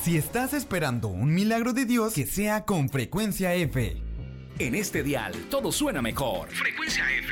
Si estás esperando un milagro de Dios, que sea con Frecuencia F. En este dial todo suena mejor. Frecuencia F.